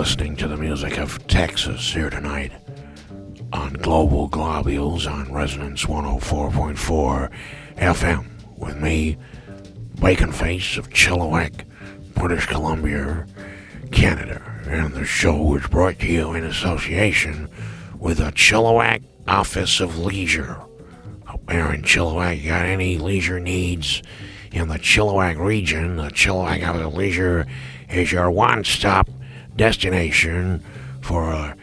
listening to the music of Texas here tonight on Global Globules on Resonance 104.4 FM with me, Baconface of Chilliwack, British Columbia, Canada. And the show is brought to you in association with the Chilliwack Office of Leisure. Up there in Chilliwack, you got any leisure needs in the Chilliwack region, the Chilliwack Office of Leisure is your one-stop destination for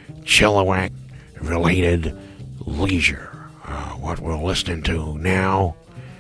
Chilliwack-related leisure. What we're listening to now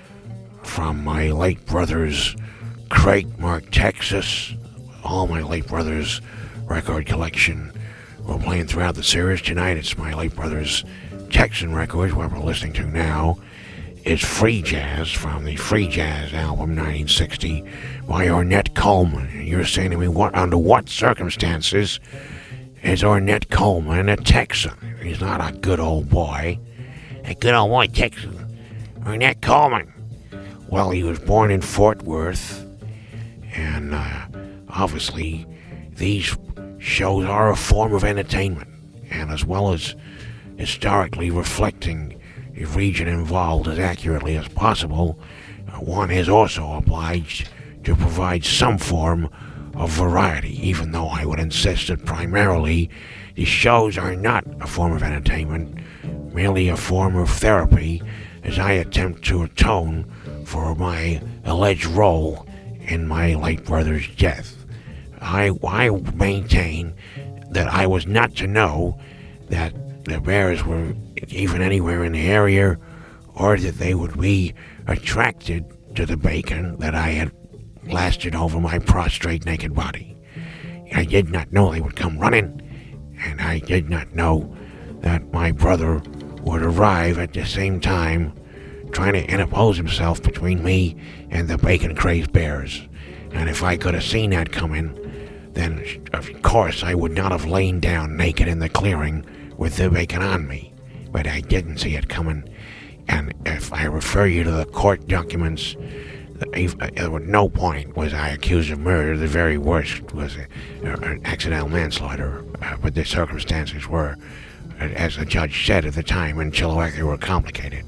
from my late brother's Craig Mark, Texas, all my late brother's record collection. We're playing throughout the series. Tonight it's my late brother's Texan records. What we're listening to now is Free Jazz from the Free Jazz album 1960 by Ornette Coleman. And you're saying to me, under what circumstances is Ornette Coleman a Texan? He's not a good old boy. A good old boy Texan. Ornette Coleman. Well, he was born in Fort Worth, and obviously these shows are a form of entertainment, and as well as historically reflecting the region involved as accurately as possible, one is also obliged to provide some form of variety, even though I would insist that primarily the shows are not a form of entertainment, merely a form of therapy, as I attempt to atone for my alleged role in my late brother's death. I maintain that I was not to know that the bears were even anywhere in the area, or that they would be attracted to the bacon that I had lasted over my prostrate naked body. I did not know they would come running, and I did not know that my brother would arrive at the same time, trying to interpose himself between me and the bacon-crazed bears. And if I could have seen that coming, then of course I would not have lain down naked in the clearing with the bacon on me. But I didn't see it coming, and if I refer you to the court documents, at no point was I accused of murder. The very worst was an accidental manslaughter, but the circumstances were, as the judge said at the time in Chilliwack, they were complicated.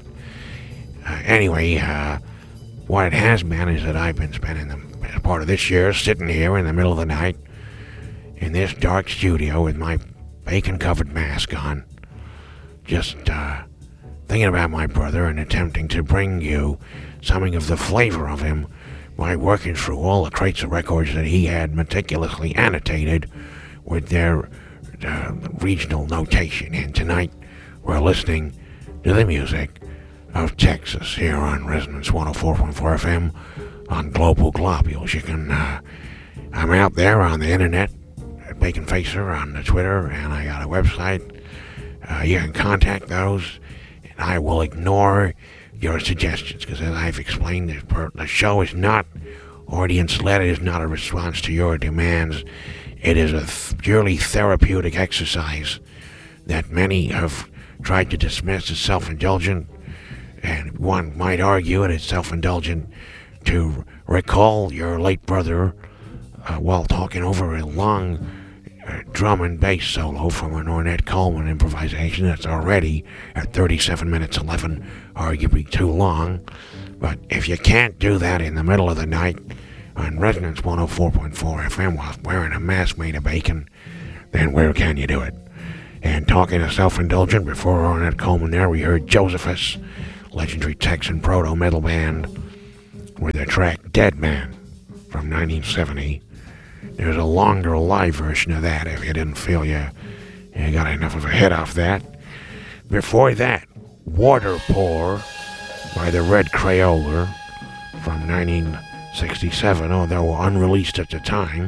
Anyway, what it has been is that I've been spending the part of this year sitting here in the middle of the night in this dark studio with my bacon-covered mask on, just thinking about my brother and attempting to bring you something of the flavor of him by working through all the crates of records that he had meticulously annotated with their regional notation. And tonight we're listening to the music of Texas here on Resonance 104.4 FM on Global Globules. You can, I'm out there on the internet, Bacon Facer on the Twitter, and I got a website. You can contact those, and I will ignore your suggestions, because as I've explained, the show is not audience-led. It is not a response to your demands. It is a purely therapeutic exercise that many have tried to dismiss as self-indulgent, and one might argue it is self-indulgent to recall your late brother while talking over a long drum and bass solo from an Ornette Coleman improvisation that's already at 37 minutes 11, arguably too long. But if you can't do that in the middle of the night on Resonance 104.4 FM while wearing a mask made of bacon, then where can you do it? And talking of self-indulgent, before Ornette Coleman there, we heard Josephus, legendary Texan proto-metal band, with their track Dead Man from 1970. There's a longer live version of that if you didn't feel you got enough of a hit off that. Before that, Water Pour by the Red Crayola from 1967, although unreleased at the time.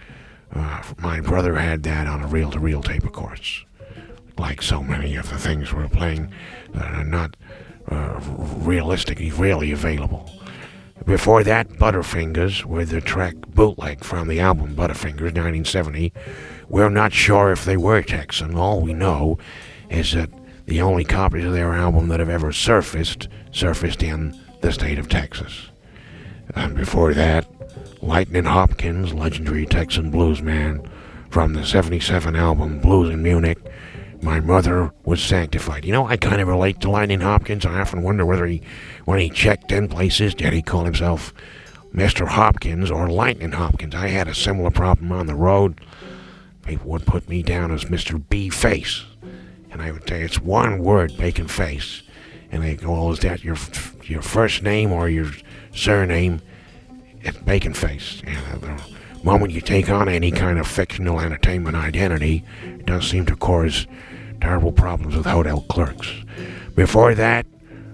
My brother had that on a reel-to-reel tape, of course. Like so many of the things we're playing that are not realistically really available. Before that, Butterfingers with the track Bootleg from the album Butterfingers 1970. We're not sure if they were Texan. All we know is that the only copies of their album that have ever surfaced in the state of Texas. And before that, Lightning Hopkins, legendary Texan bluesman from the 77 album Blues in Munich, My Mother Was Sanctified. You know, I kind of relate to Lightning Hopkins. I often wonder whether when he checked in places, did he call himself Mr. Hopkins or Lightning Hopkins? I had a similar problem on the road. People would put me down as Mr. B Face. And I would say, it's one word, Bacon Face. And they go, well, is that your first name or your surname? It's Bacon Face. And the moment you take on any kind of fictional entertainment identity, it does seem to cause terrible problems with hotel clerks. Before that,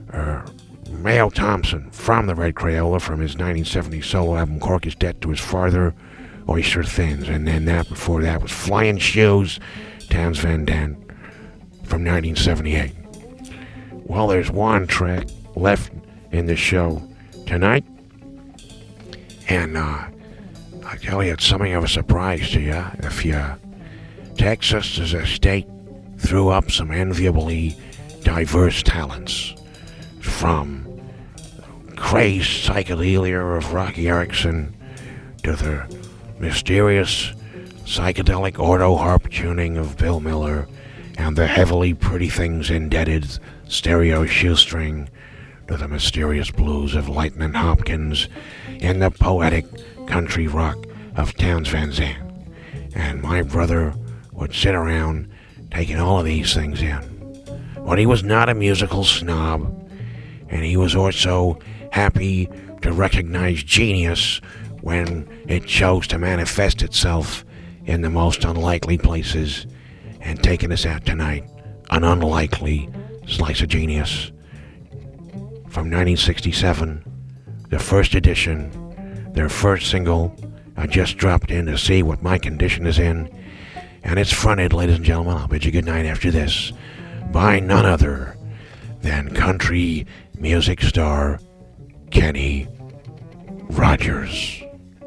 Mayo Thompson from the Red Crayola from his 1970 solo album Cork is Dead to His Father, Oyster Thins. And then before that was Flying Shoes, Townes Van Zandt from 1978. Well, there's one track left in the show tonight, and I tell you, it's something of a surprise to you. Texas as a state threw up some enviably diverse talents, from crazed psychedelia of Rocky Erickson to the mysterious psychedelic auto harp tuning of Bill Miller, and the heavily Pretty Things indebted stereo shoestring to the mysterious blues of Lightning Hopkins and the poetic country rock of Townes Van Zandt. And my brother would sit around taking all of these things in. But he was not a musical snob, and he was also happy to recognize genius when it chose to manifest itself in the most unlikely places. And taking us out tonight, an unlikely slice of genius. From 1967, the first edition, their first single. I just dropped in to see what my condition is in, and it's fronted, ladies and gentlemen, I'll bid you good night after this, by none other than country music star Kenny Rogers.